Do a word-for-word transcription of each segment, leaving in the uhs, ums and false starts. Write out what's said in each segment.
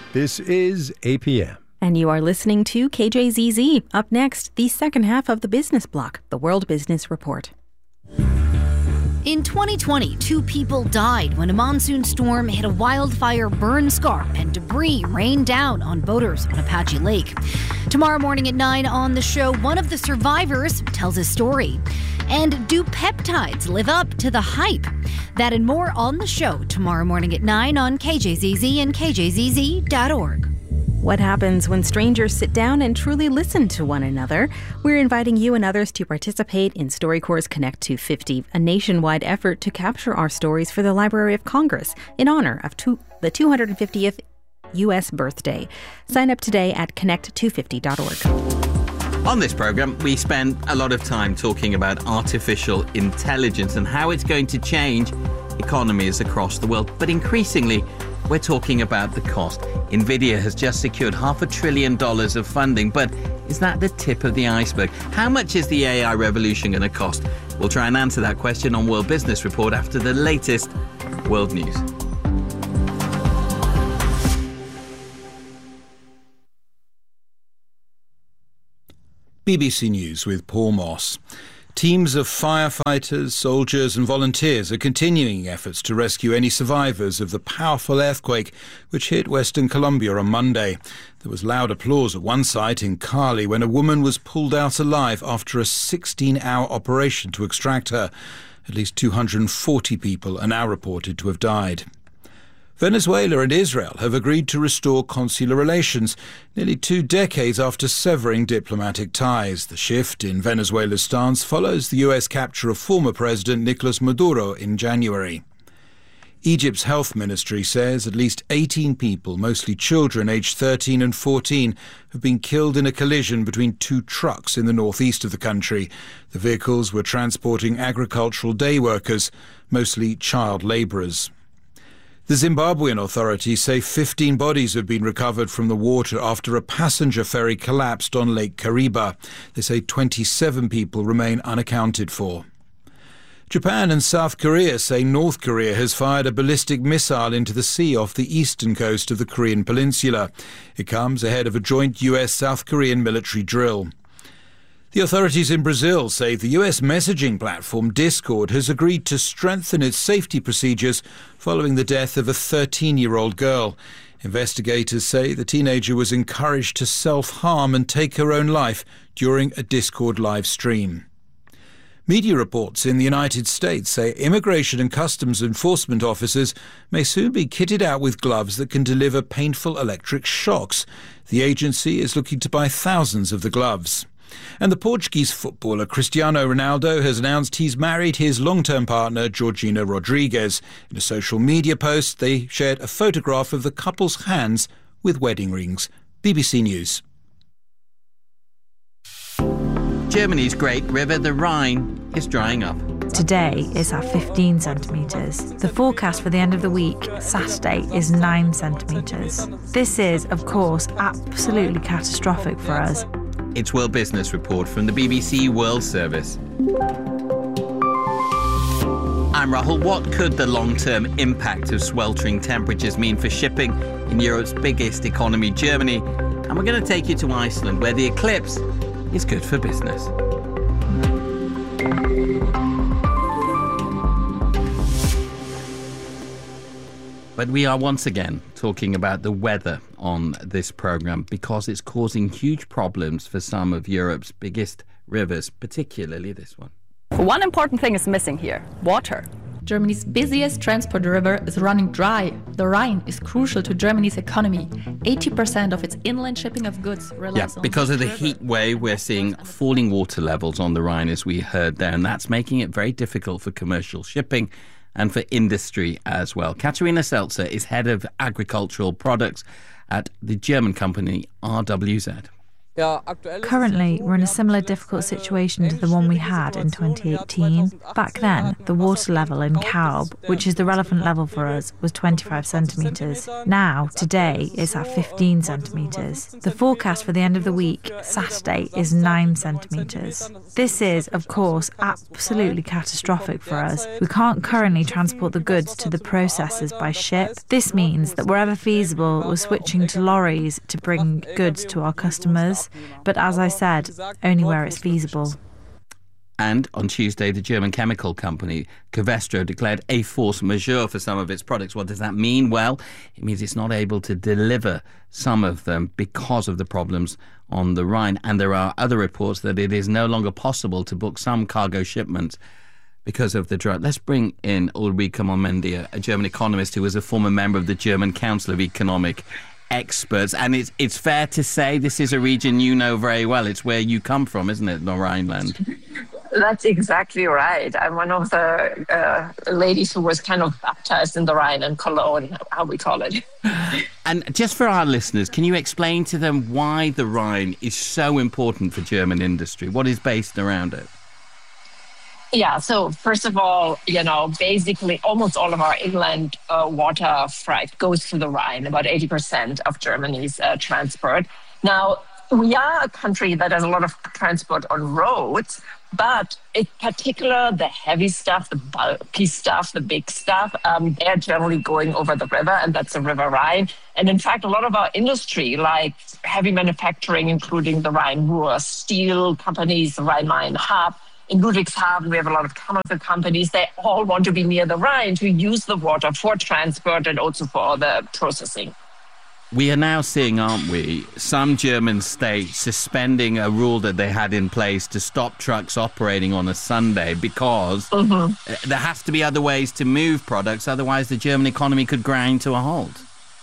This is A P M. And you are listening to K J Z Z. Up next, the second half of the Business Block, the World Business Report. In twenty twenty, two people died when a monsoon storm hit a wildfire burn scar and debris rained down on boaters on Apache Lake. Tomorrow morning at nine on the show, one of the survivors tells his story. And do peptides live up to the hype? That and more on the show tomorrow morning at nine on K J Z Z and K J Z Z dot org. What happens when strangers sit down and truly listen to one another? We're inviting you and others to participate in StoryCorps Connect two fifty, a nationwide effort to capture our stories for the Library of Congress in honor of two, the two hundred fiftieth U S birthday. Sign up today at connect two fifty dot org. On this programme, we spend a lot of time talking about artificial intelligence and how it's going to change economies across the world. But increasingly, we're talking about the cost. NVIDIA has just secured half a trillion dollars of funding, but is that the tip of the iceberg? How much is the A I revolution going to cost? We'll try and answer that question on World Business Report after the latest world news. B B C News with Paul Moss. Teams of firefighters, soldiers and volunteers are continuing efforts to rescue any survivors of the powerful earthquake which hit Western Colombia on Monday. There was loud applause at one site in Cali when a woman was pulled out alive after a sixteen-hour operation to extract her. At least two hundred forty people are now reported to have died. Venezuela and Israel have agreed to restore consular relations nearly two decades after severing diplomatic ties. The shift in Venezuela's stance follows the U S capture of former President Nicolas Maduro in January. Egypt's health ministry says at least eighteen people, mostly children aged thirteen and fourteen, have been killed in a collision between two trucks in the northeast of the country. The vehicles were transporting agricultural day workers, mostly child labourers. The Zimbabwean authorities say fifteen bodies have been recovered from the water after a passenger ferry collapsed on Lake Kariba. They say twenty-seven people remain unaccounted for. Japan and South Korea say North Korea has fired a ballistic missile into the sea off the eastern coast of the Korean peninsula. It comes ahead of a joint U S-South Korean military drill. The authorities in Brazil say the U S messaging platform Discord has agreed to strengthen its safety procedures following the death of a thirteen-year-old girl. Investigators say the teenager was encouraged to self-harm and take her own life during a Discord live stream. Media reports in the United States say immigration and customs enforcement officers may soon be kitted out with gloves that can deliver painful electric shocks. The agency is looking to buy thousands of the gloves. And the Portuguese footballer Cristiano Ronaldo has announced he's married his long-term partner Georgina Rodrigues. In a social media post, they shared a photograph of the couple's hands with wedding rings. B B C News. Germany's great river, the Rhine, is drying up. Today is at fifteen centimetres. The forecast for the end of the week, Saturday, is nine centimetres. This is, of course, absolutely catastrophic for us. It's World Business Report from the B B C World Service. I'm Rahul. What could the long-term impact of sweltering temperatures mean for shipping in Europe's biggest economy, Germany? And we're going to take you to Iceland, where the eclipse is good for business. But we are once again talking about the weather on this programme because it's causing huge problems for some of Europe's biggest rivers, particularly this one. One important thing is missing here: water. Germany's busiest transport river is running dry. The Rhine is crucial to Germany's economy. eighty percent of its inland shipping of goods relies yeah, on because of the river. heat wave, we're seeing falling water levels on the Rhine, as we heard there, and that's making it very difficult for commercial shipping and for industry as well. Katharina Seltzer is head of agricultural products at the German company R W Z. Currently, we're in a similar difficult situation to the one we had in twenty eighteen. Back then, the water level in Kalb, which is the relevant level for us, was twenty-five centimetres. Now, today, it's at fifteen centimetres. The forecast for the end of the week, Saturday, is nine centimetres. This is, of course, absolutely catastrophic for us. We can't currently transport the goods to the processors by ship. This means that wherever feasible, we're switching to lorries to bring goods to our customers. But as I said, only where it's feasible. And on Tuesday, the German chemical company Covestro declared a force majeure for some of its products. What does that mean? Well, it means it's not able to deliver some of them because of the problems on the Rhine. And there are other reports that it is no longer possible to book some cargo shipments because of the drought. Let's bring in Ulrike Mommendier, a German economist who was a former member of the German Council of Economic Experts. And it's it's fair to say this is a region you know very well. It's where you come from, isn't it, the Rhineland? That's exactly right. I'm one of the uh, ladies who was kind of baptized in the Rhine and Cologne, how we call it. And just for our listeners, can you explain to them why the Rhine is so important for German industry? What is based around it? Yeah, so first of all, you know, basically almost all of our inland uh, water freight goes through the Rhine, about eighty percent of Germany's uh, transport. Now, we are a country that has a lot of transport on roads, but in particular, the heavy stuff, the bulky stuff, the big stuff, um, they're generally going over the river, and that's the River Rhine. And in fact, a lot of our industry, like heavy manufacturing, including the Rhine-Ruhr steel companies, the Rhine-Main hub, in Ludwigshafen, we have a lot of chemical companies. They all want to be near the Rhine to use the water for transport and also for the processing. We are now seeing, aren't we, some German states suspending a rule that they had in place to stop trucks operating on a Sunday because mm-hmm. there has to be other ways to move products. Otherwise, the German economy could grind to a halt.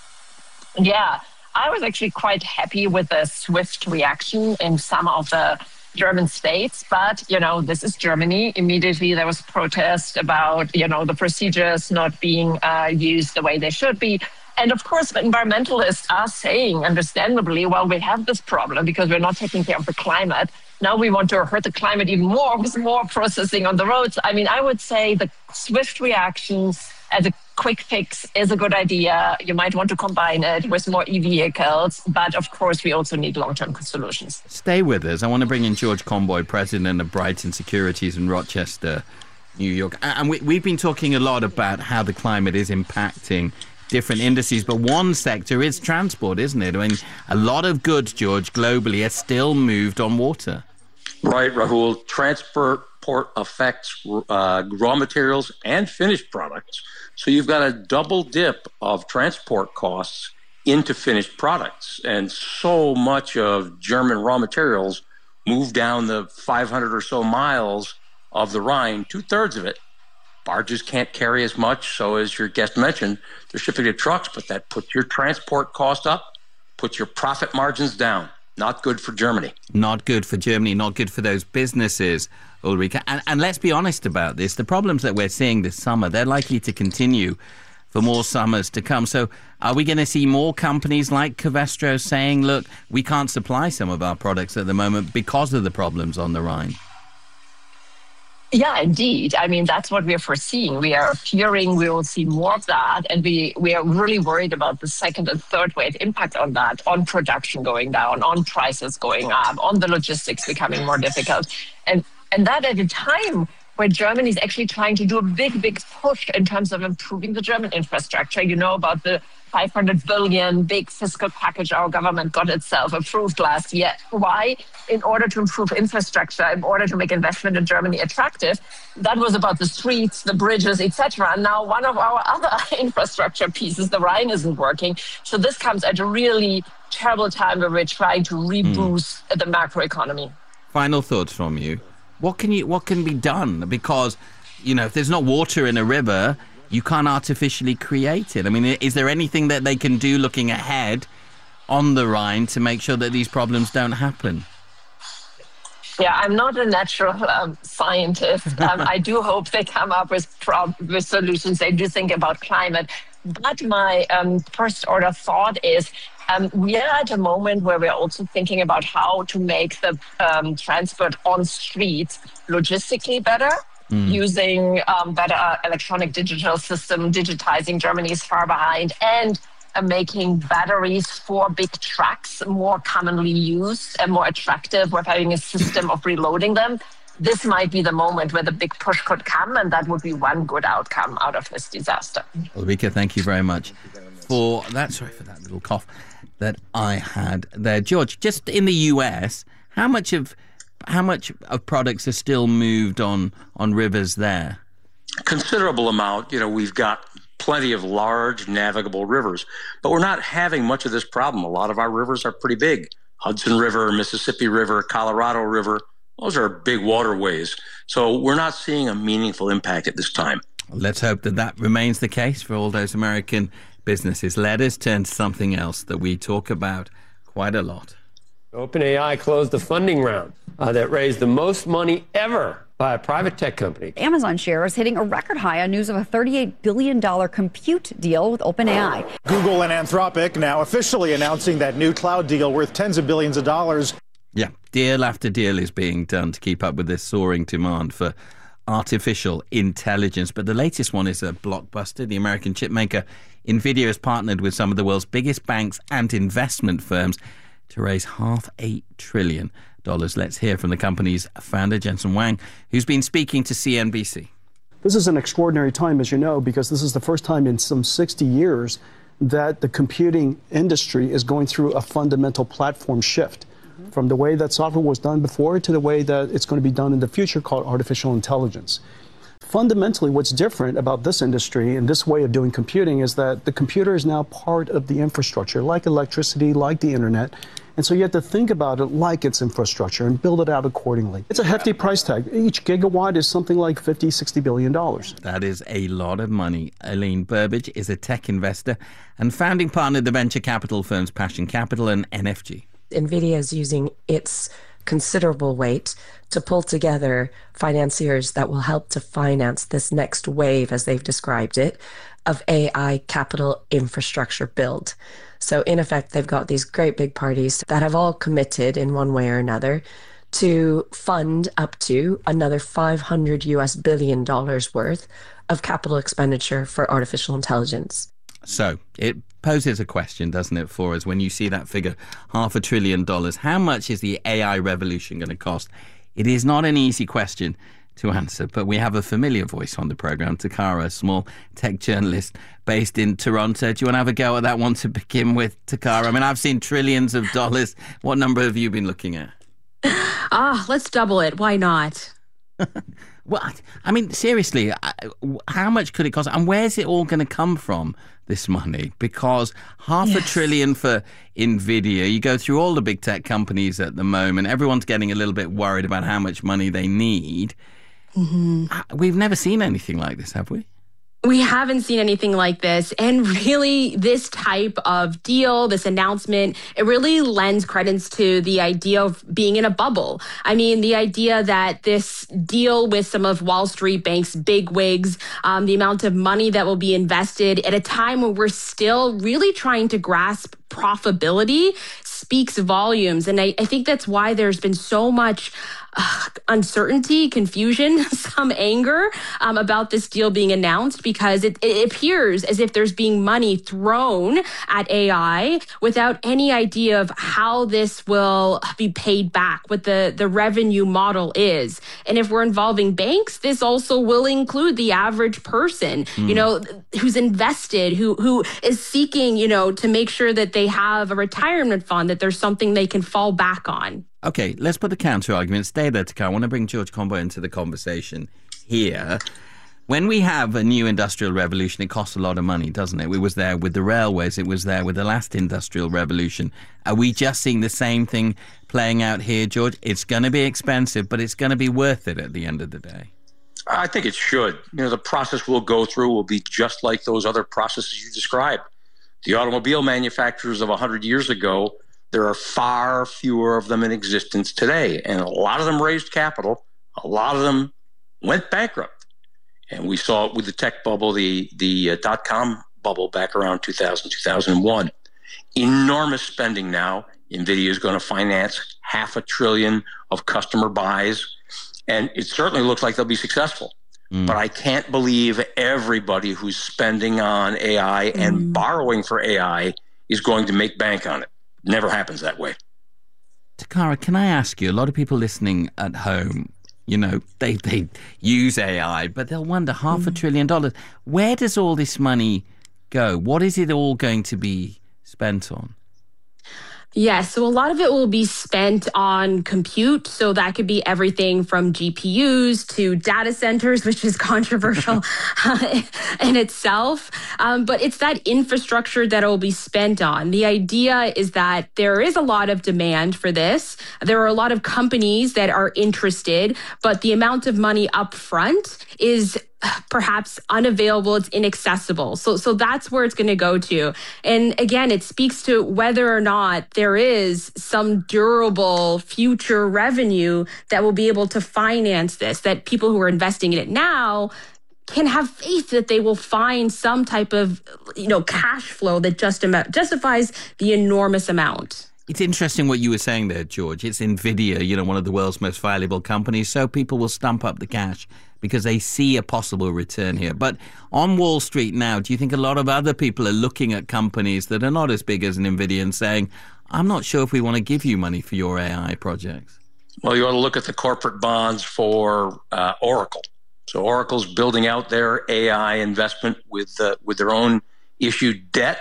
Yeah, I was actually quite happy with the swift reaction in some of the German states, but, you know, this is Germany. Immediately there was protest about, you know, the procedures not being uh, used the way they should be. And of course, the environmentalists are saying, understandably, well, we have this problem because we're not taking care of the climate. Now we want to hurt the climate even more with more processing on the roads. I mean, I would say the swift reaction as a quick fix is a good idea. You might want to combine it with more e-vehicles, but of course we also need long-term solutions. Stay with us. I want to bring in George Comboy, president of Brighton Securities in Rochester, New York. And we, we've been talking a lot about how the climate is impacting different industries, but one sector is transport, isn't it? I mean, a lot of goods, George, globally are still moved on water. Right, Rahul. Transport affects uh, raw materials and finished products. So you've got a double dip of transport costs into finished products. And so much of German raw materials move down the five hundred or so miles of the Rhine, two thirds of it. Barges can't carry as much. So as your guest mentioned, they're shipping to trucks, but that puts your transport cost up, puts your profit margins down. Not good for Germany. Not good for Germany, not good for those businesses, Ulrike. And, and let's be honest about this. The problems that we're seeing this summer, they're likely to continue for more summers to come. So are we going to see more companies like Covestro saying, look, we can't supply some of our products at the moment because of the problems on the Rhine? Yeah, indeed. I mean, that's what we're foreseeing. We are fearing we will see more of that. And we, we are really worried about the second and third wave impact on that, on production going down, on prices going up, on the logistics becoming more difficult. And, and that at a time where Germany is actually trying to do a big, big push in terms of improving the German infrastructure. You know about the five hundred billion big fiscal package our government got itself approved last year. Why? In order to improve infrastructure, in order to make investment in Germany attractive. That was about the streets, the bridges, et cetera. And now one of our other infrastructure pieces, the Rhine, isn't working. So this comes at a really terrible time where we're trying to reboost mm. the macroeconomy. Final thoughts from you. What can you? What can be done? Because, you know, if there's not water in a river, you can't artificially create it. I mean, is there anything that they can do looking ahead on the Rhine to make sure that these problems don't happen? Yeah, I'm not a natural um, scientist. Um, I do hope they come up with, prob- with solutions. They do think about climate. But my um, first order thought is, Um, we are at a moment where we're also thinking about how to make the um, transport on streets logistically better, mm. using um, better electronic digital system, digitizing. Germany is far behind, and uh, making batteries for big trucks more commonly used and more attractive with having a system of reloading them. This might be the moment where the big push could come, and that would be one good outcome out of this disaster. Ulrike, thank you very much for that. Sorry for that little cough that I had there. George, just in the U S, how much of how much of products are still moved on on rivers there? Considerable amount. You know, we've got plenty of large navigable rivers, but we're not having much of this problem. A lot of our rivers are pretty big. Hudson River, Mississippi River, Colorado River, those are big waterways. So we're not seeing a meaningful impact at this time. Let's hope that that remains the case for all those American businesses. Let us turn to something else that we talk about quite a lot. OpenAI closed the funding round uh, that raised the most money ever by a private tech company. Amazon shares hitting a record high on news of a thirty-eight billion dollars compute deal with OpenAI. Google and Anthropic now officially announcing that new cloud deal worth tens of billions of dollars. Yeah, deal after deal is being done to keep up with this soaring demand for artificial intelligence. But the latest one is a blockbuster. The American chipmaker NVIDIA has partnered with some of the world's biggest banks and investment firms to raise half a trillion dollars. Let's hear from the company's founder, Jensen Huang, who's been speaking to C N B C. This is an extraordinary time, as you know, because this is the first time in some sixty years that the computing industry is going through a fundamental platform shift from the way that software was done before to the way that it's going to be done in the future, called artificial intelligence. Fundamentally, what's different about this industry and this way of doing computing is that the computer is now part of the infrastructure, like electricity, like the internet. And so you have to think about it like it's infrastructure and build it out accordingly. It's a hefty price tag. Each gigawatt is something like fifty, sixty billion dollars. That is a lot of money. Eileen Burbidge is a tech investor and founding partner of the venture capital firms Passion Capital and N F G. NVIDIA is using its considerable weight to pull together financiers that will help to finance this next wave, as they've described it, of A I capital infrastructure build. So in effect, they've got these great big parties that have all committed in one way or another to fund up to another five hundred U S billion dollars worth of capital expenditure for artificial intelligence. So it poses a question, doesn't it, for us, when you see that figure, half a trillion dollars. How much is the A I revolution going to cost? It is not an easy question to answer, but we have a familiar voice on the program, Takara, a small tech journalist based in Toronto. Do you want to have a go at that one to begin with, Takara? I mean, I've seen trillions of dollars. What number have you been looking at? Ah, let's double it. Why not? Well, I mean, seriously, how much could it cost? And where's it all going to come from, this money? Because half yes. a trillion for NVIDIA, you go through all the big tech companies at the moment, everyone's getting a little bit worried about how much money they need. Mm-hmm. We've never seen anything like this, have we? We haven't seen anything like this. And really, this type of deal, this announcement, it really lends credence to the idea of being in a bubble. I mean, the idea that this deal with some of Wall Street Bank's bigwigs, um, the amount of money that will be invested at a time when we're still really trying to grasp profitability, speaks volumes. And I, I think that's why there's been so much Uh, uncertainty, confusion, some anger um, about this deal being announced, because it, it appears as if there's being money thrown at A I without any idea of how this will be paid back, what the, the revenue model is. And if we're involving banks, this also will include the average person, mm. you know, who's invested, who who is seeking, you know, to make sure that they have a retirement fund, that there's something they can fall back on. Okay, let's put the counter argument. Stay there, Takara. I want to bring George Combo into the conversation here. When we have a new industrial revolution, it costs a lot of money, doesn't it? It was there with the railways. It was there with the last industrial revolution. Are we just seeing the same thing playing out here, George? It's going to be expensive, but it's going to be worth it at the end of the day. I think it should. You know, the process we'll go through will be just like those other processes you described. The automobile manufacturers of one hundred years ago, there are far fewer of them in existence today. And a lot of them raised capital. A lot of them went bankrupt. And we saw it with the tech bubble, the, the uh, dot-com bubble back around two thousand, two thousand one. Enormous spending now. NVIDIA is going to finance half a trillion of customer buys, and it certainly looks like they'll be successful. Mm. But I can't believe everybody who's spending on A I mm. and borrowing for A I is going to make bank on it. Never happens that way. Takara, can I ask you, a lot of people listening at home, you know, they, they use A I, but they'll wonder, half mm. a trillion dollars, where does all this money go? What is it all going to be spent on? Yeah, so a lot of it will be spent on compute. So that could be everything from G P Us to data centers, which is controversial in itself. Um, but it's that infrastructure that it will be spent on. The idea is that there is a lot of demand for this. There are a lot of companies that are interested, but the amount of money up front is perhaps unavailable, it's inaccessible. So so that's where it's going to go to. And again, it speaks to whether or not there is some durable future revenue that will be able to finance this, that people who are investing in it now can have faith that they will find some type of, you know, cash flow that just amount, justifies the enormous amount. It's interesting what you were saying there, George. It's NVIDIA, you know, one of the world's most valuable companies. So people will stump up the cash because they see a possible return here. But on Wall Street now, do you think a lot of other people are looking at companies that are not as big as NVIDIA and saying, I'm not sure if we want to give you money for your A I projects? Well, you ought to look at the corporate bonds for uh, Oracle. So Oracle's building out their A I investment with uh, with their own issued debt.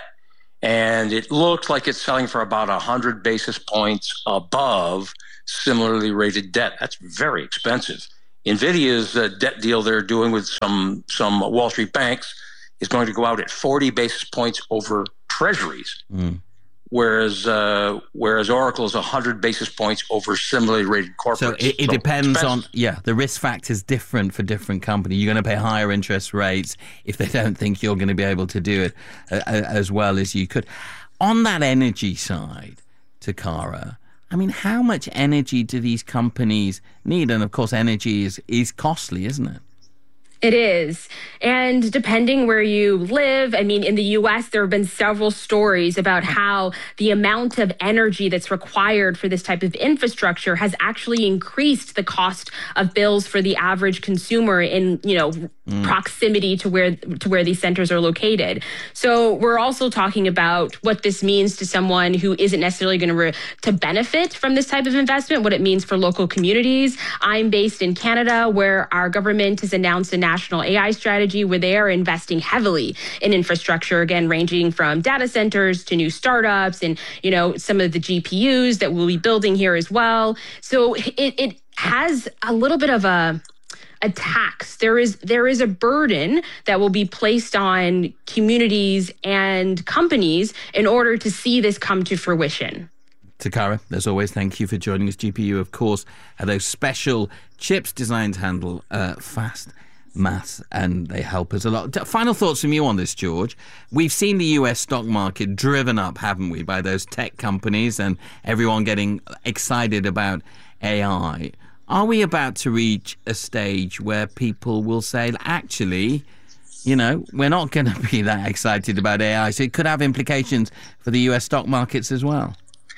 And it looks like it's selling for about one hundred basis points above similarly rated debt. That's very expensive. NVIDIA's uh, debt deal they're doing with some some Wall Street banks is going to go out at forty basis points over treasuries, mm. whereas uh, whereas Oracle is one hundred basis points over similarly rated corporates. So it, it so depends expensive. on, yeah, the risk factor is different for different companies. You're going to pay higher interest rates if they don't think you're going to be able to do it uh, as well as you could. On that energy side, Takara, I mean, how much energy do these companies need? And of course, energy is, is costly, isn't it? It is. And depending where you live, I mean, in the U S, there have been several stories about how the amount of energy that's required for this type of infrastructure has actually increased the cost of bills for the average consumer in, you know, mm. proximity to where to where these centers are located. So we're also talking about what this means to someone who isn't necessarily going to re- to benefit from this type of investment, what it means for local communities. I'm based in Canada, where our government has announced a national national A I strategy where they are investing heavily in infrastructure, again, ranging from data centers to new startups and, you know, some of the G P Us that we'll be building here as well. So it, it has a little bit of a a tax. There is there is a burden that will be placed on communities and companies in order to see this come to fruition. Takara, as always, thank you for joining us. G P U, of course, are those special chips designed to handle uh, fast maths, and they help us a lot. Final thoughts from you on this, George. We've seen the U S stock market driven up, haven't we, by those tech companies and everyone getting excited about A I. Are we about to reach a stage where people will say, actually, you know, we're not going to be that excited about A I, so it could have implications for the U S stock markets as well?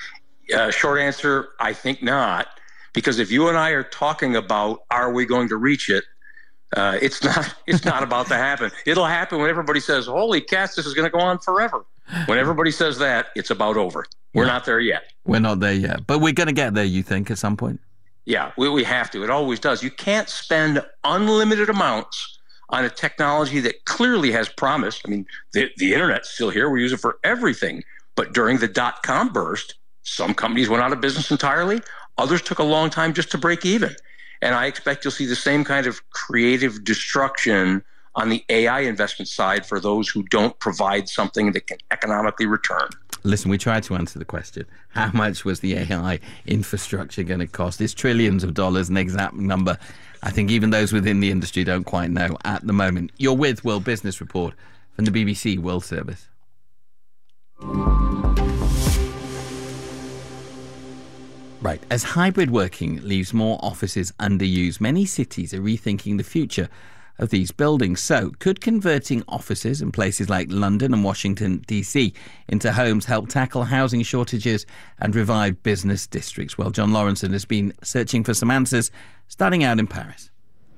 Uh, short answer, I think not. Because if you and I are talking about, are we going to reach it, Uh, it's not It's not about to happen. It'll happen when everybody says, holy cats, this is going to go on forever. When everybody says that, it's about over. We're yeah. not there yet. We're not there yet. But we're going to get there, you think, at some point? Yeah, we, we have to. It always does. You can't spend unlimited amounts on a technology that clearly has promise. I mean, the, the internet's still here. We use it for everything. But during the dot-com burst, some companies went out of business entirely. Others took a long time just to break even. And I expect you'll see the same kind of creative destruction on the A I investment side for those who don't provide something that can economically return. Listen, we tried to answer the question. How much was the A I infrastructure going to cost? It's trillions of dollars, an exact number. I think even those within the industry don't quite know at the moment. You're with World Business Report from the B B C World Service. Right. As hybrid working leaves more offices underused, many cities are rethinking the future of these buildings. So, could converting offices in places like London and Washington, D C into homes help tackle housing shortages and revive business districts? Well, John Lawrenson has been searching for some answers, starting out in Paris.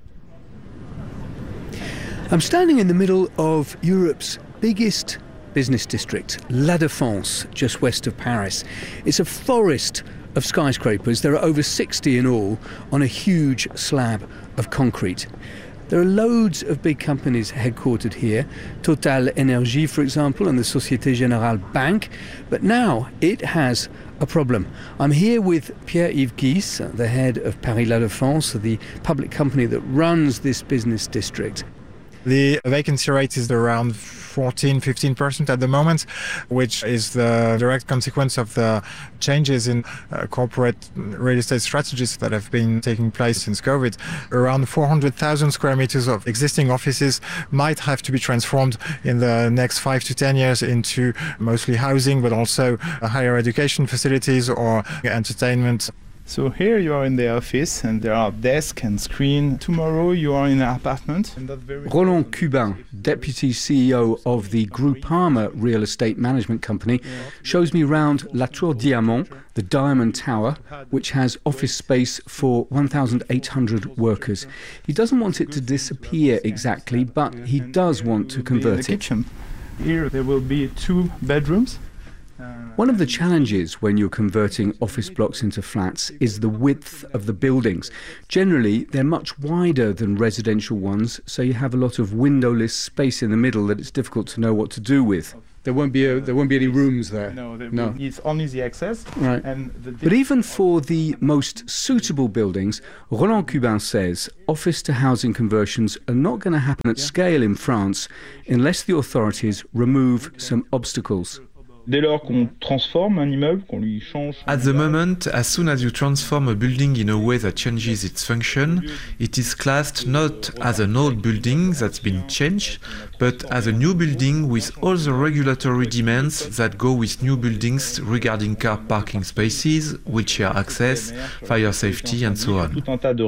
I'm standing in the middle of Europe's biggest business district, La Défense, just west of Paris. It's a forest of skyscrapers. There are over sixty in all on a huge slab of concrete. There are loads of big companies headquartered here, Total Energy, for example, and the Société Générale Bank. But now it has a problem. I'm here with Pierre-Yves Guisse, the head of Paris La Défense, the public company that runs this business district. The vacancy rate is around fourteen, fifteen percent at the moment, which is the direct consequence of the changes in uh, corporate real estate strategies that have been taking place since COVID. Around four hundred thousand square meters of existing offices might have to be transformed in the next five to ten years into mostly housing, but also higher education facilities or entertainment. So here you are in the office and there are desk and screen. Tomorrow you are in an apartment. Roland Cuban, deputy C E O of the Groupama real estate management company, shows me round La Tour Diamant, the Diamond Tower, which has office space for one thousand eight hundred workers. He doesn't want it to disappear exactly, but he does want to convert it. Here there will be two bedrooms. One of the challenges when you're converting office blocks into flats is the width of the buildings. Generally, they're much wider than residential ones, so you have a lot of windowless space in the middle that it's difficult to know what to do with. There won't be a, there won't be any rooms there. No, there no. Will, it's only the access. Right. And the but even for the most suitable buildings, Roland Cuban says office to housing conversions are not going to happen at scale in France unless the authorities remove some obstacles. At the moment, as soon as you transform a building in a way that changes its function, it is classed not as an old building that's been changed, but as a new building with all the regulatory demands that go with new buildings regarding car parking spaces, wheelchair access, fire safety, and so on.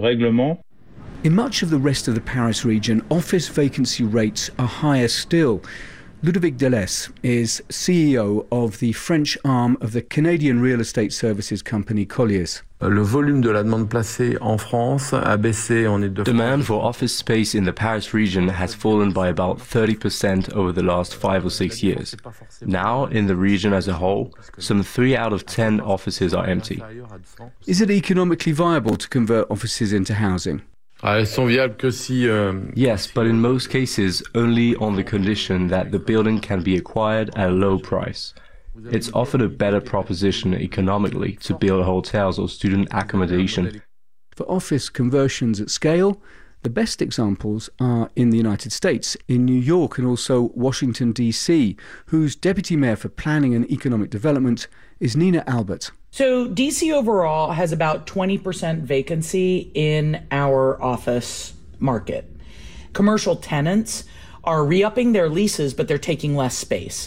In much of the rest of the Paris region, office vacancy rates are higher still. Ludovic Delesse is C E O of the French arm of the Canadian real estate services company Colliers. Le volume de la demande placée en France a baissé en Île-de-France. Demand for office space in the Paris region has fallen by about thirty percent over the last five or six years. Now, in the region as a whole, some three out of ten offices are empty. Is it economically viable to convert offices into housing? Yes, but in most cases, only on the condition that the building can be acquired at a low price. It's often a better proposition economically to build hotels or student accommodation. For office conversions at scale, the best examples are in the United States, in New York and also Washington, D C, whose deputy mayor for planning and economic development is Nina Albert. So D C overall has about twenty percent vacancy in our office market. Commercial tenants are re-upping their leases, but they're taking less space.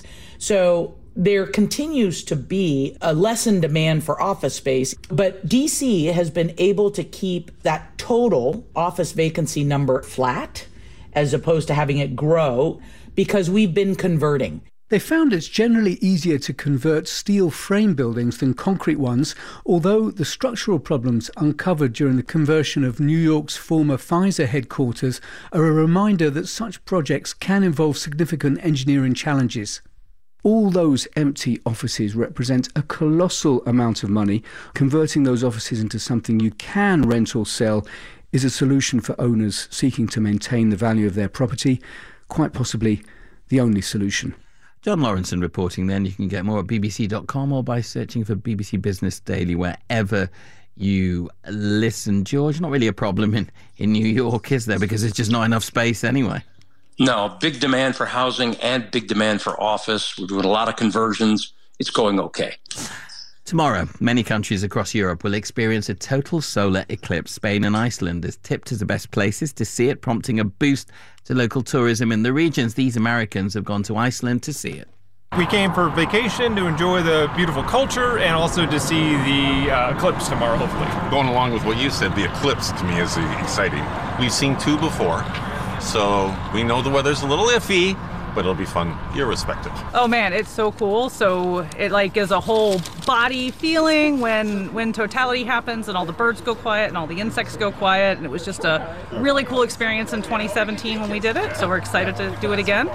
So there continues to be a lessened demand for office space, but D C has been able to keep that total office vacancy number flat as opposed to having it grow because we've been converting. They found it's generally easier to convert steel frame buildings than concrete ones, although the structural problems uncovered during the conversion of New York's former Pfizer headquarters are a reminder that such projects can involve significant engineering challenges. All those empty offices represent a colossal amount of money. Converting those offices into something you can rent or sell is a solution for owners seeking to maintain the value of their property, quite possibly the only solution. John Lawrenson reporting then. You can get more at b b c dot com or by searching for B B C Business Daily wherever you listen. George, not really a problem in, in New York, is there? Because there's just not enough space anyway. No, big demand for housing and big demand for office. We're doing a lot of conversions. It's going okay. Tomorrow, many countries across Europe will experience a total solar eclipse. Spain and Iceland is tipped as the best places to see it, prompting a boost to local tourism in the regions. These Americans have gone to Iceland to see it. We came for vacation to enjoy the beautiful culture and also to see the uh, eclipse tomorrow, hopefully. Going along with what you said, the eclipse to me is exciting. We've seen two before. so we know the weather's a little iffy, but it'll be fun irrespective. Oh man, it's so cool. So it like is a whole body feeling when when totality happens and all the birds go quiet and all the insects go quiet, and it was just a really cool experience in twenty seventeen when we did it. So we're excited to do it again.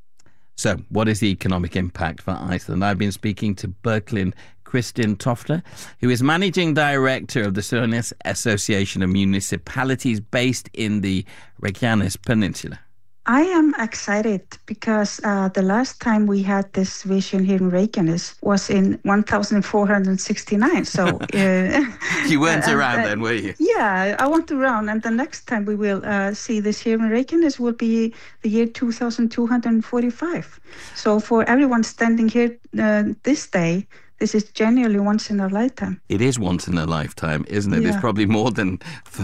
So what is the economic impact for Iceland? I've been speaking to Berklind Kristin Tofter, who is Managing Director of the Suðurnes Association of Municipalities based in the Reykjanes Peninsula. I am excited because uh, the last time we had this vision here in Reykjanes was in one thousand four hundred sixty-nine. So uh, you weren't uh, around uh, then, were you? Yeah, I want to around, and the next time we will uh, see this here in Reykjanes will be the year two thousand two hundred forty-five. So for everyone standing here uh, this day, this is genuinely once in a lifetime. It is once in a lifetime, isn't it? Yeah. It's probably more than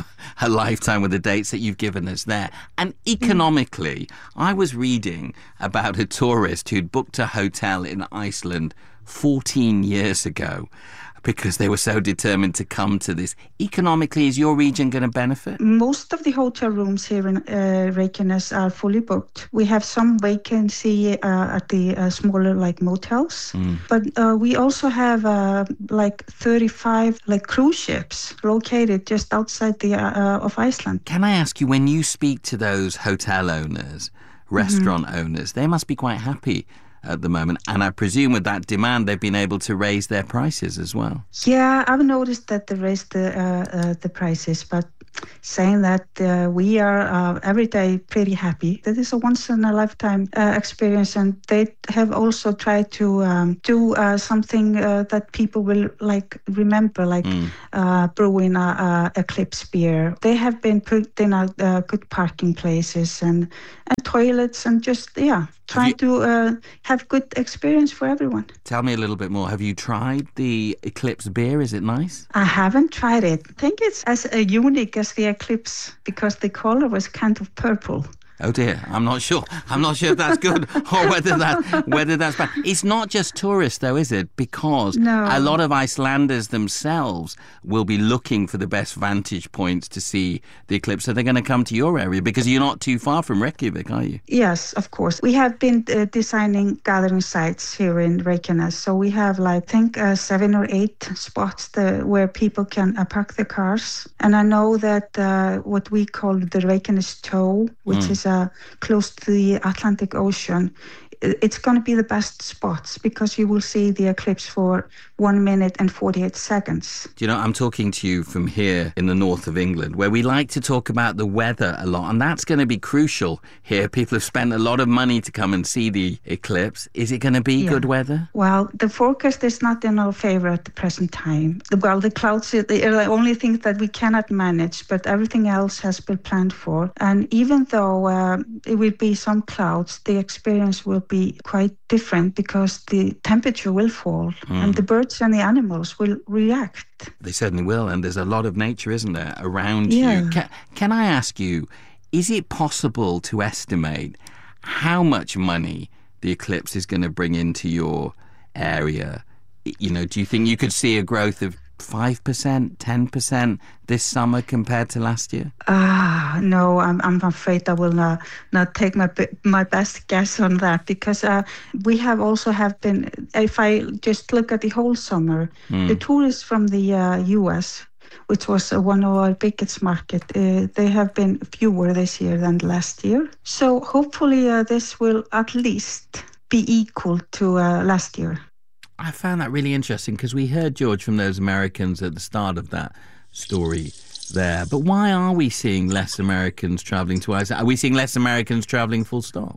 a lifetime with the dates that you've given us there. And economically, I was reading about a tourist who'd booked a hotel in Iceland fourteen years ago because they were so determined to come to this. Economically, is your region going to benefit? Most of the hotel rooms here in uh, Reykjanes are fully booked. We have some vacancy uh, at the uh, smaller like motels, mm. but uh, we also have uh, like thirty-five like cruise ships located just outside the uh, uh, of Iceland. Can I ask you, when you speak to those hotel owners, restaurant mm-hmm. owners, they must be quite happy at the moment, and I presume with that demand they've been able to raise their prices as well. Yeah, I've noticed that they raised the uh, uh, the prices, but saying that uh, we are uh, every day pretty happy. That is a once in a lifetime uh, experience, and they have also tried to um, do uh, something uh, that people will like remember, like mm. uh, brewing a, a Eclipse beer. They have been put in a, uh, good parking places and and toilets, and just yeah. Trying you, to uh, have good experience for everyone. Tell me a little bit more. Have you tried the Eclipse beer? Is it nice? I haven't tried it. I think it's as uh, unique as the Eclipse because the color was kind of purple. Oh dear, I'm not sure. I'm not sure if that's good or whether that whether that's bad. It's not just tourists though, is it? Because no. a lot of Icelanders themselves will be looking for the best vantage points to see the eclipse. So they're going to come to your area because you're not too far from Reykjavik, are you? Yes, of course. We have been uh, designing gathering sites here in Reykjanes. So we have like, I think uh, seven or eight spots the, where people can uh, park their cars. And I know that uh, what we call the Reykjanes Toe, which mm. is a Uh, close to the Atlantic Ocean, it's going to be the best spots because you will see the eclipse for one minute and forty-eight seconds. Do you know, I'm talking to you from here in the north of England, where we like to talk about the weather a lot, and that's going to be crucial here. People have spent a lot of money to come and see the eclipse. Is it going to be yeah. good weather? Well, the forecast is not in our favor at the present time. Well, the clouds are the only thing that we cannot manage, but everything else has been planned for. And even though uh, it will be some clouds, the experience will be quite different because the temperature will fall mm. and the birds and the animals will react. They certainly will, and there's a lot of nature, isn't there, around yeah. you. Can, can I ask you, is it possible to estimate how much money the eclipse is going to bring into your area? You know, do you think you could see a growth of five percent, ten percent this summer compared to last year? Ah, uh, no, I'm I'm afraid I will not, not take my my best guess on that because uh, we have also have been, if I just look at the whole summer, mm. the tourists from the uh, U S, which was uh, one of our biggest market, uh, they have been fewer this year than last year. So hopefully uh, this will at least be equal to uh, last year. I found that really interesting because we heard, George, from those Americans at the start of that story there. But why are we seeing less Americans travelling to Iceland? Are we seeing less Americans travelling full stop?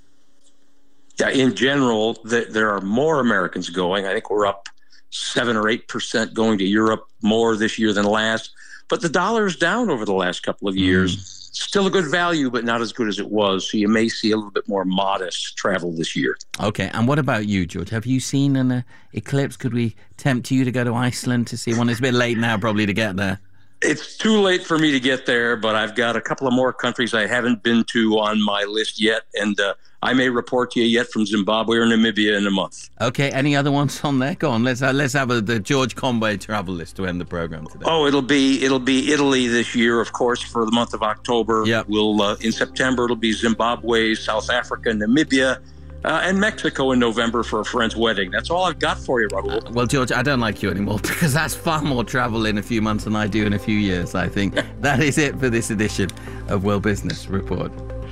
Yeah, in general, the, there are more Americans going. I think we're up seven or eight percent going to Europe more this year than last. But the dollar is down over the last couple of years. Mm. Still a good value, but not as good as it was. So you may see a little bit more modest travel this year. Okay, and what about you, George? Have you seen an uh, eclipse? Could we tempt you to go to Iceland to see one? It's a bit late now probably to get there. It's too late for me to get there, but I've got a couple of more countries I haven't been to on my list yet, and uh, I may report to you yet from Zimbabwe or Namibia in a month. Okay, any other ones on there? Go on, let's uh, let's have a, the George Conway travel list to end the program today. Oh, it'll be it'll be Italy this year, of course, for the month of October. Yeah. We'll uh, in September it'll be Zimbabwe, South Africa, Namibia. Uh, and Mexico in November for a friend's wedding. That's all I've got for you, Rahul. Uh, well, George, I don't like you anymore because that's far more travel in a few months than I do in a few years, I think. That is it for this edition of World Business Report.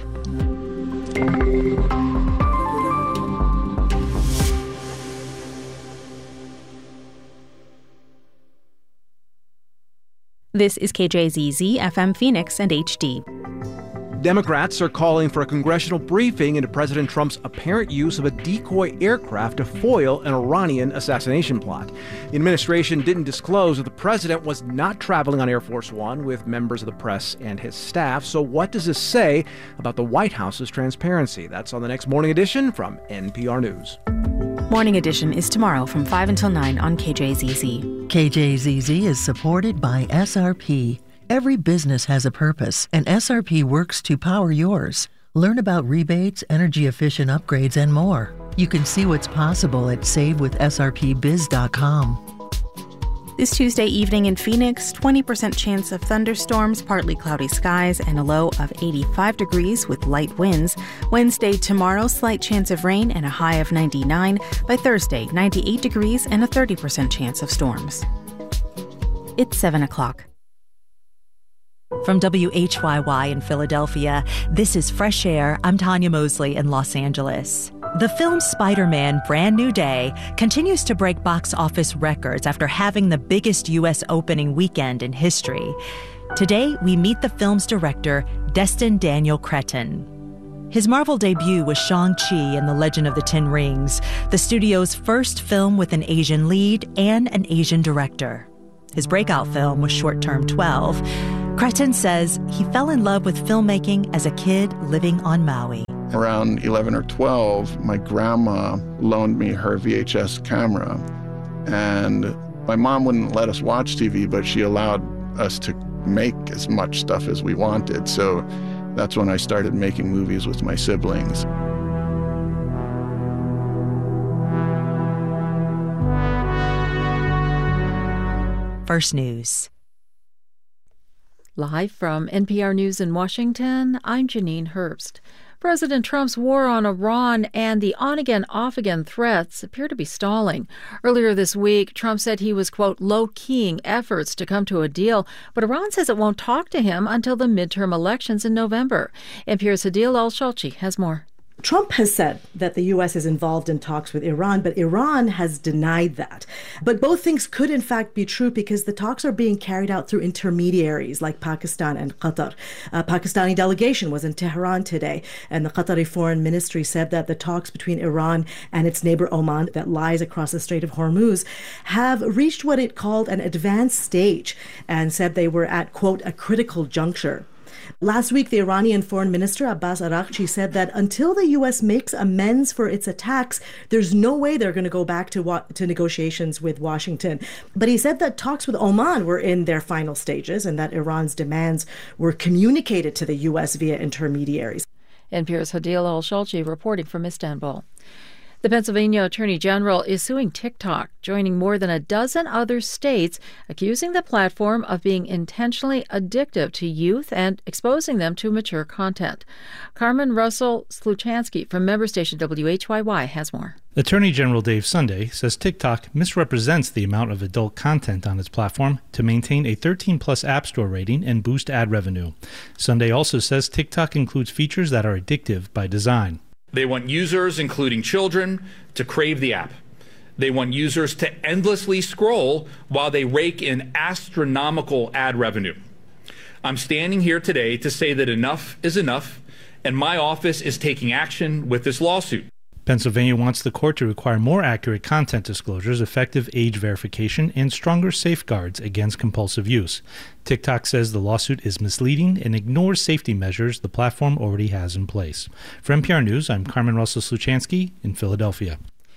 This is K J Z Z, F M Phoenix, and H D. Democrats are calling for a congressional briefing into President Trump's apparent use of a decoy aircraft to foil an Iranian assassination plot. The administration didn't disclose that the president was not traveling on Air Force One with members of the press and his staff. So what does this say about the White House's transparency? That's on the next Morning Edition from N P R News. Morning Edition is tomorrow from five until nine on K J Z Z. K J Z Z is supported by S R P. Every business has a purpose, and S R P works to power yours. Learn about rebates, energy-efficient upgrades, and more. You can see what's possible at save with S R P biz dot com. This Tuesday evening in Phoenix, twenty percent chance of thunderstorms, partly cloudy skies, and a low of eighty-five degrees with light winds. Wednesday, tomorrow, slight chance of rain and a high of ninety-nine. By Thursday, ninety-eight degrees and a thirty percent chance of storms. It's seven o'clock. From W H Y Y in Philadelphia, this is Fresh Air. I'm Tanya Mosley in Los Angeles. The film Spider-Man: Brand New Day continues to break box office records after having the biggest U S opening weekend in history. Today, we meet the film's director, Destin Daniel Cretton. His Marvel debut was Shang-Chi and the Legend of the Ten Rings, the studio's first film with an Asian lead and an Asian director. His breakout film was Short Term twelve. Cretton says he fell in love with filmmaking as a kid living on Maui. Around eleven or twelve, my grandma loaned me her V H S camera. And my mom wouldn't let us watch T V, but she allowed us to make as much stuff as we wanted. So that's when I started making movies with my siblings. First News. Live from N P R News in Washington, I'm Janine Herbst. President Trump's war on Iran and the on-again, off-again threats appear to be stalling. Earlier this week, Trump said he was, quote, low-keying efforts to come to a deal, but Iran says it won't talk to him until the midterm elections in November. N P R's Hadil Al-Shalchi has more. Trump has said that the U S is involved in talks with Iran, but Iran has denied that. But both things could in fact be true because the talks are being carried out through intermediaries like Pakistan and Qatar. A Pakistani delegation was in Tehran today, and the Qatari Foreign Ministry said that the talks between Iran and its neighbor Oman that lies across the Strait of Hormuz have reached what it called an advanced stage and said they were at, quote, a critical juncture. Last week, the Iranian Foreign Minister Abbas Araghchi said that until the U S makes amends for its attacks, there's no way they're going to go back to wa- to negotiations with Washington. But he said that talks with Oman were in their final stages and that Iran's demands were communicated to the U S via intermediaries. N P R's Hadil Al-Shalchi reporting from Istanbul. The Pennsylvania Attorney General is suing TikTok, joining more than a dozen other states, accusing the platform of being intentionally addictive to youth and exposing them to mature content. Carmen Russell Sluchansky from member station W H Y Y has more. Attorney General Dave Sunday says TikTok misrepresents the amount of adult content on its platform to maintain a thirteen plus App Store rating and boost ad revenue. Sunday also says TikTok includes features that are addictive by design. They want users, including children, to crave the app. They want users to endlessly scroll while they rake in astronomical ad revenue. I'm standing here today to say that enough is enough, and my office is taking action with this lawsuit. Pennsylvania wants the court to require more accurate content disclosures, effective age verification, and stronger safeguards against compulsive use. TikTok says the lawsuit is misleading and ignores safety measures the platform already has in place. For N P R News, I'm Carmen Russell Sluchansky in Philadelphia.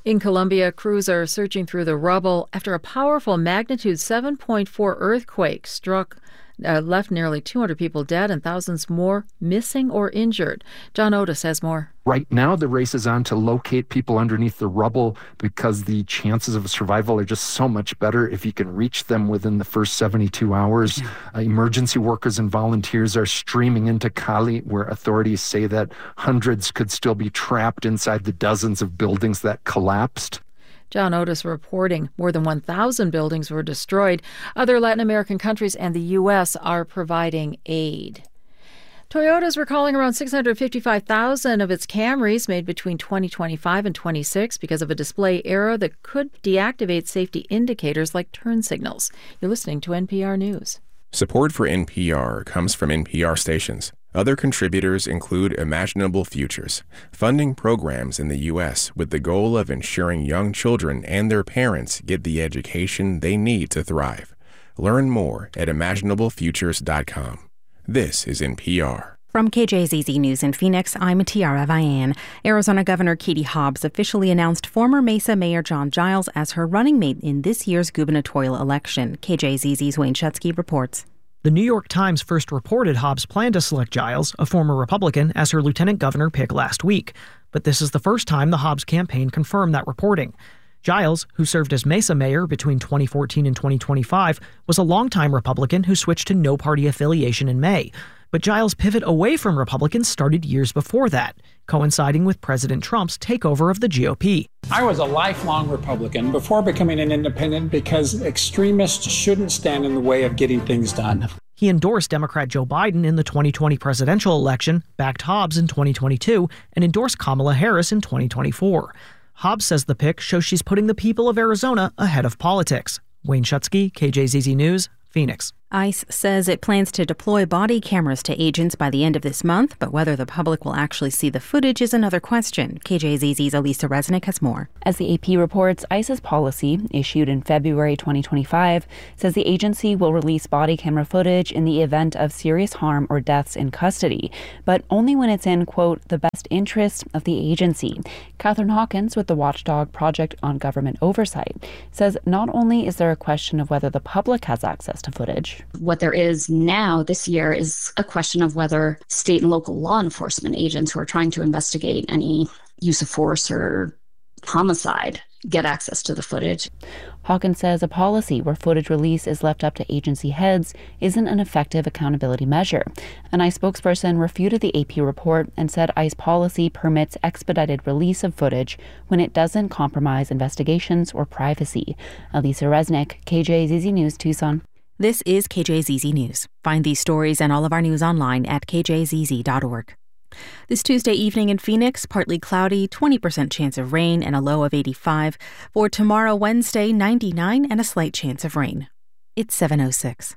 In Colombia, crews are searching through the rubble after a powerful magnitude seven point four earthquake struck, uh, left nearly two hundred people dead and thousands more missing or injured. John Otis has more. Right now, the race is on to locate people underneath the rubble because the chances of survival are just so much better if you can reach them within the first seventy-two hours. Uh, emergency workers and volunteers are streaming into Cali, where authorities say that hundreds could still be trapped inside the dozens of buildings that collapsed. John Otis reporting more than one thousand buildings were destroyed. Other Latin American countries and the U S are providing aid. Toyota is recalling around six hundred fifty-five thousand of its Camrys made between twenty twenty-five and twenty-six because of a display error that could deactivate safety indicators like turn signals. You're listening to N P R News. Support for N P R comes from N P R stations. Other contributors include Imaginable Futures, funding programs in the U S with the goal of ensuring young children and their parents get the education they need to thrive. Learn more at imaginable futures dot com. This is N P R. From K J Z Z News in Phoenix, I'm Tiara Vian. Arizona Governor Katie Hobbs officially announced former Mesa Mayor John Giles as her running mate in this year's gubernatorial election. K J Z Z's Wayne Shutsky reports. The New York Times first reported Hobbs planned to select Giles, a former Republican, as her lieutenant governor pick last week. But this is the first time the Hobbs campaign confirmed that reporting. Giles, who served as Mesa mayor between twenty fourteen and twenty twenty-five, was a longtime Republican who switched to no party affiliation in May. But Giles' pivot away from Republicans started years before that, coinciding with President Trump's takeover of the G O P. I was a lifelong Republican before becoming an independent because extremists shouldn't stand in the way of getting things done. He endorsed Democrat Joe Biden in the twenty twenty presidential election, backed Hobbs in twenty twenty-two, and endorsed Kamala Harris in twenty twenty-four. Hobbs says the pick shows she's putting the people of Arizona ahead of politics. Wayne Shutsky, K J Z Z News, Phoenix. ICE says it plans to deploy body cameras to agents by the end of this month, but whether the public will actually see the footage is another question. K J Z Z's Elisa Resnick has more. As the A P reports, ICE's policy, issued in February twenty twenty-five, says the agency will release body camera footage in the event of serious harm or deaths in custody, but only when it's in, quote, the best interest of the agency. Catherine Hawkins with the Watchdog Project on Government Oversight says not only is there a question of whether the public has access to footage. What there is now this year is a question of whether state and local law enforcement agents who are trying to investigate any use of force or homicide get access to the footage. Hawkins says a policy where footage release is left up to agency heads isn't an effective accountability measure. An ICE spokesperson refuted the A P report and said ICE policy permits expedited release of footage when it doesn't compromise investigations or privacy. Elisa Resnick, K J Z Z News, Tucson. This is K J Z Z News. Find these stories and all of our news online at k j z z dot org. This Tuesday evening in Phoenix, partly cloudy, twenty percent chance of rain and a low of eighty-five. For tomorrow, Wednesday, ninety-nine and a slight chance of rain. It's seven oh six.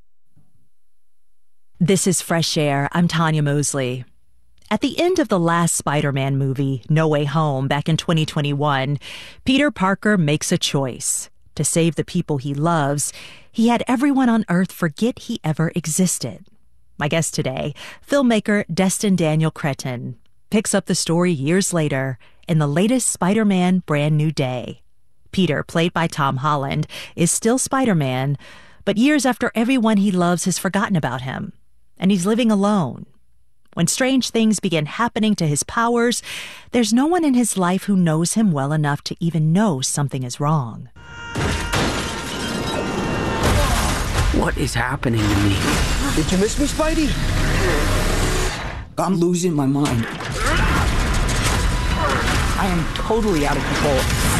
This is Fresh Air. I'm Tanya Mosley. At the end of the last Spider-Man movie, No Way Home, back in twenty twenty-one, Peter Parker makes a choice. To save the people he loves, he had everyone on Earth forget he ever existed. My guest today, filmmaker Destin Daniel Cretton, picks up the story years later in the latest Spider-Man Brand New Day. Peter, played by Tom Holland, is still Spider-Man, but years after everyone he loves has forgotten about him, and he's living alone. When strange things begin happening to his powers, there's no one in his life who knows him well enough to even know something is wrong. What is happening to me? Did you miss me, Spidey? I'm losing my mind. I am totally out of control.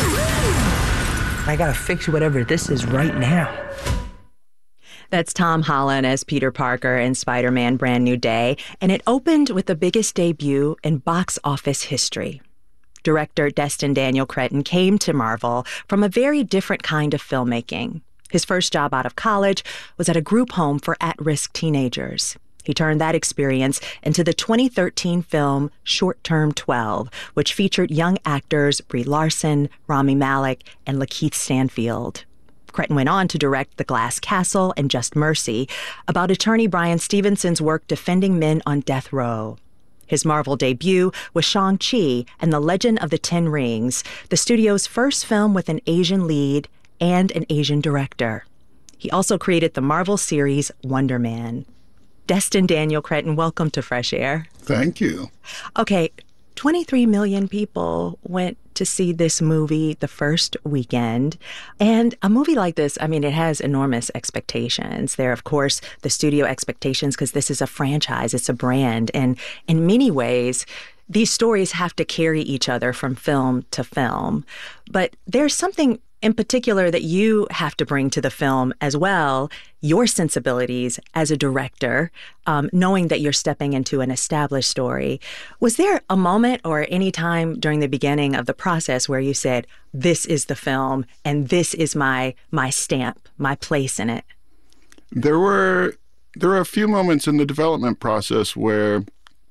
I gotta fix whatever this is right now. That's Tom Holland as Peter Parker in Spider-Man Brand New Day, and it opened with the biggest debut in box office history. Director Destin Daniel Cretton came to Marvel from a very different kind of filmmaking. His first job out of college was at a group home for at-risk teenagers. He turned that experience into the twenty thirteen film Short Term twelve, which featured young actors Brie Larson, Rami Malek, and Lakeith Stanfield. Cretton went on to direct The Glass Castle and Just Mercy, about attorney Bryan Stevenson's work defending men on death row. His Marvel debut was Shang-Chi and the Legend of the Ten Rings, the studio's first film with an Asian lead and an Asian director. He also created the Marvel series Wonder Man. Destin Daniel Cretton, welcome to Fresh Air. Thank you. Okay, twenty-three million people went to see this movie the first weekend. And a movie like this, I mean, it has enormous expectations. There are, of course, the studio expectations because this is a franchise, it's a brand. And in many ways, these stories have to carry each other from film to film. But there's something in particular that you have to bring to the film as well, your sensibilities as a director, um, knowing that you're stepping into an established story. Was there a moment or any time during the beginning of the process where you said, this is the film and this is my my stamp, my place in it? There were there were a few moments in the development process where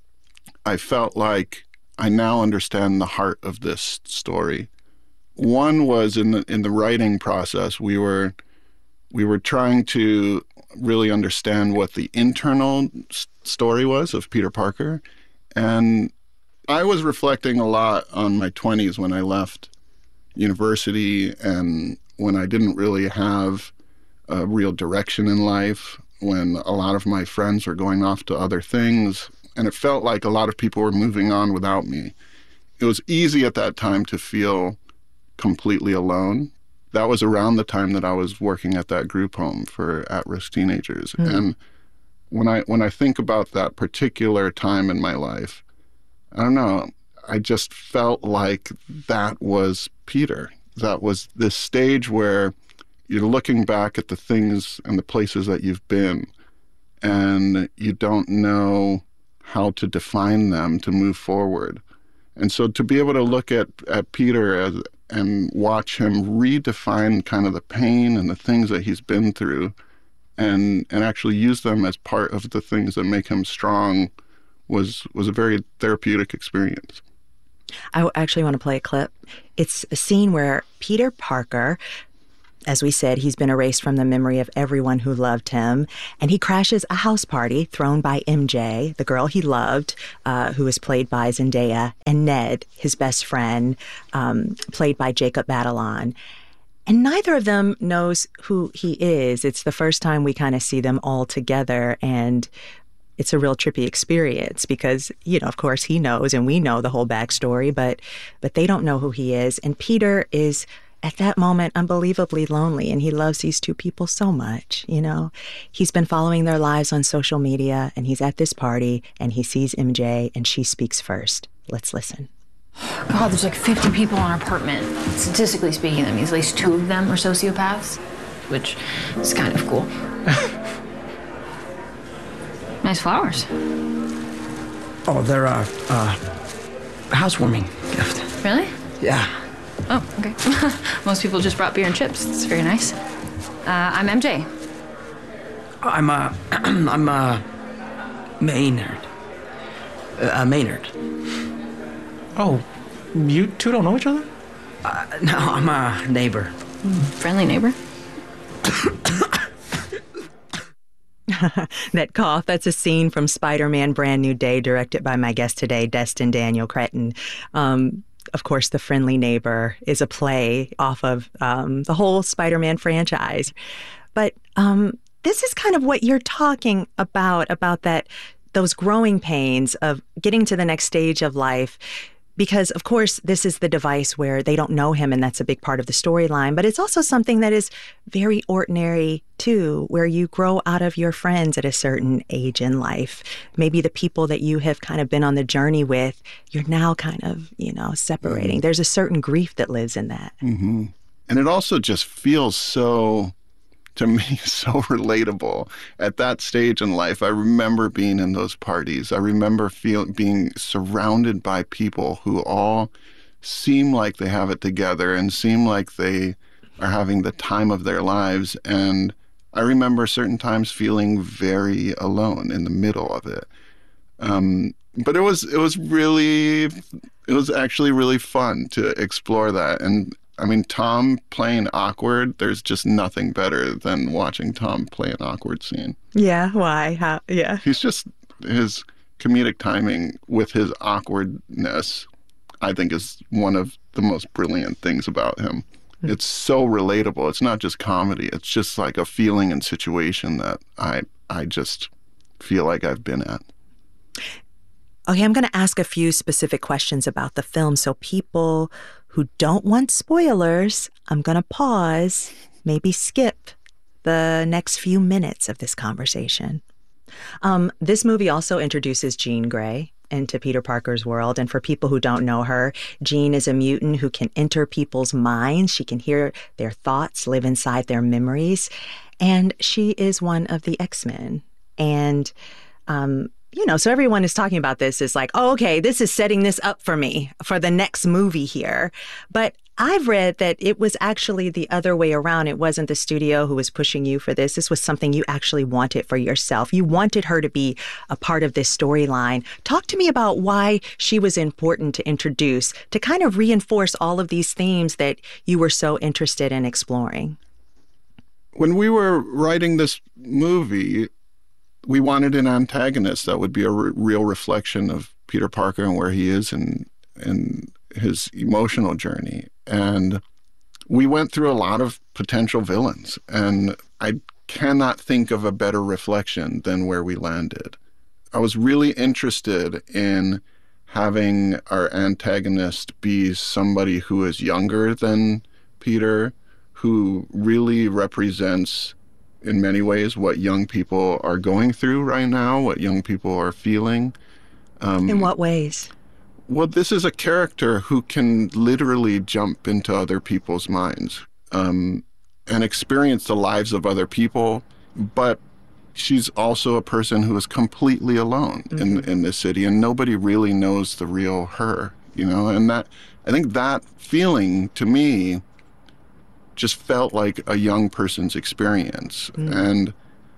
I felt like I now understand the heart of this story. One was in the in the writing process. We were we were trying to really understand what the internal s- story was of Peter Parker, and I was reflecting a lot on my twenties when I left university and when I didn't really have a real direction in life, when a lot of my friends were going off to other things, and it felt like a lot of people were moving on without me. It was easy at that time to feel completely alone. That was around the time that I was working at that group home for at-risk teenagers. Mm. And when I when I think about that particular time in my life, I don't know, I just felt like that was Peter. That was this stage where you're looking back at the things and the places that you've been, and you don't know how to define them to move forward. And so to be able to look at, at Peter as, and watch him redefine kind of the pain and the things that he's been through and and actually use them as part of the things that make him strong was was a very therapeutic experience. I actually want to play a clip. It's a scene where Peter Parker, as we said, he's been erased from the memory of everyone who loved him, and he crashes a house party thrown by M J, the girl he loved, uh, who was played by Zendaya, and Ned, his best friend, um, played by Jacob Batalon. And neither of them knows who he is. It's the first time we kind of see them all together, and it's a real trippy experience because, you know, of course he knows and we know the whole backstory, but but they don't know who he is. And Peter is, at that moment, unbelievably lonely, and he loves these two people so much, you know. He's been following their lives on social media, and he's at this party, and he sees M J, and she speaks first. Let's listen. God, there's like fifty people in our apartment. Statistically speaking, that means at least two of them are sociopaths, which is kind of cool. Nice flowers. Oh, they're a uh, uh, housewarming gift. Really? Yeah. Oh, okay. Most people just brought beer and chips. It's very nice. Uh, I'm M J. I'm uh, I'm uh, Maynard. Uh, Maynard. Oh, you two don't know each other? Uh, no, I'm a neighbor. Mm, friendly neighbor. That cough, that's a scene from Spider-Man Brand New Day, directed by my guest today, Destin Daniel Cretton. Um, of course, The Friendly Neighbor is a play off of um, the whole Spider-Man franchise. But um, this is kind of what you're talking about, about that, those growing pains of getting to the next stage of life. Because, of course, this is the device where they don't know him, and that's a big part of the storyline. But it's also something that is very ordinary, too, where you grow out of your friends at a certain age in life. Maybe the people that you have kind of been on the journey with, you're now kind of, you know, separating. There's a certain grief that lives in that. Mm-hmm. And it also just feels so, to me, so relatable. At that stage in life, I remember being in those parties. I remember feel, being surrounded by people who all seem like they have it together and seem like they are having the time of their lives. And I remember certain times feeling very alone in the middle of it. Um, but it was it was really, it was actually really fun to explore that. And I mean, Tom playing awkward, there's just nothing better than watching Tom play an awkward scene. Yeah, why? How? Yeah. He's just, his comedic timing with his awkwardness, I think, is one of the most brilliant things about him. Mm-hmm. It's so relatable. It's not just comedy. It's just like a feeling and situation that I I just feel like I've been at. Okay, I'm going to ask a few specific questions about the film. So people who don't want spoilers, I'm going to pause, maybe skip the next few minutes of this conversation. Um, this movie also introduces Jean Grey into Peter Parker's world. And for people who don't know her, Jean is a mutant who can enter people's minds. She can hear their thoughts, live inside their memories. And she is one of the X-Men. And, um, you know, so everyone is talking about this is like, oh, okay, this is setting this up for me for the next movie here. But I've read that it was actually the other way around. It wasn't the studio who was pushing you for this. This was something you actually wanted for yourself. You wanted her to be a part of this storyline. Talk to me about why she was important to introduce, to kind of reinforce all of these themes that you were so interested in exploring. When we were writing this movie, we wanted an antagonist that would be a r- real reflection of Peter Parker and where he is in, in his emotional journey. And we went through a lot of potential villains, and I cannot think of a better reflection than where we landed. I was really interested in having our antagonist be somebody who is younger than Peter, who really represents in many ways what young people are going through right now, what young people are feeling. Um, in what ways? Well, this is a character who can literally jump into other people's minds um, and experience the lives of other people, but she's also a person who is completely alone mm-hmm. in in this city, and nobody really knows the real her, you know? And that, I think that feeling, to me, just felt like a young person's experience. Mm. And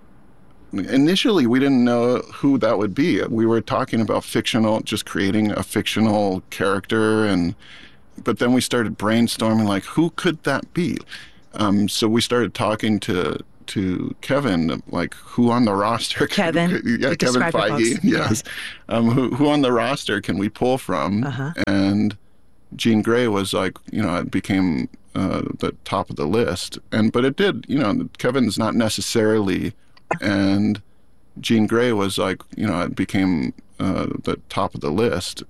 initially, we didn't know who that would be. We were talking about fictional, just creating a fictional character, and but then we started brainstorming, like, who could that be? Um, so we started talking to to Kevin, like, who on the roster? Kevin, could, yeah, Kevin Feige, yes. Yeah. Um, who who on the roster can we pull from? Uh-huh. And Jean Grey was like, you know, it became uh, the top of the list. And but it did, you know, Kevin's not necessarily. And Jean Grey was like, you know, it became uh, the top of the list.